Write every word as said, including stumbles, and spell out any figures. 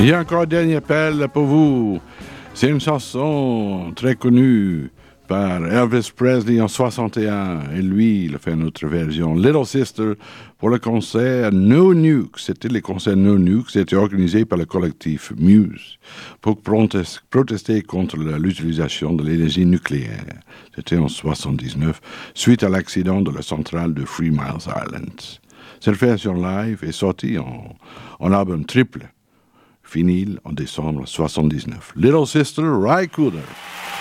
Il y a encore un dernier appel pour vous. C'est une chanson très connue par Elvis Presley en soixante et un. Et lui, il a fait une autre version, Little Sister, pour le concert No Nukes. C'était les concerts No Nukes, c'était organisé par le collectif Muse pour protester contre l'utilisation de l'énergie nucléaire. C'était en soixante-dix-neuf, suite à l'accident de la centrale de Three Mile Island. Cette version live est sortie en, en album triple, vinyle en décembre soixante-dix-neuf. Little Sister, Ry Cooder.